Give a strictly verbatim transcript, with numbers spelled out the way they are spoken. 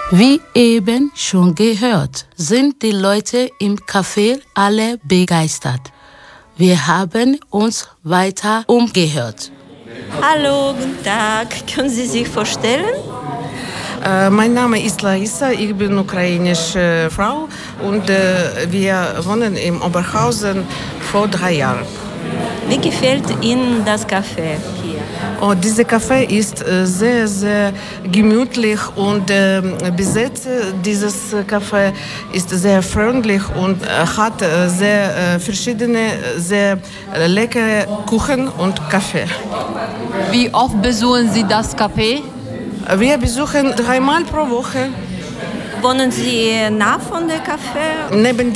Wie eben schon gehört, sind die Leute im Café alle begeistert. Wir haben uns weiter umgehört. Hallo, guten Tag. Können Sie sich vorstellen? Äh, mein Name ist Larissa, ich bin ukrainische Frau und äh, wir wohnen in Oberhausen vor drei Jahren. Wie gefällt Ihnen das Café hier? Und dieser Café ist äh, sehr, sehr gemütlich und äh, besetzt. Dieses Café ist sehr freundlich und äh, hat äh, sehr äh, verschiedene, sehr äh, leckere Kuchen und Kaffee. Wie oft besuchen Sie das Café? Wir besuchen dreimal pro Woche. Wohnen Sie nah von der Café? Neben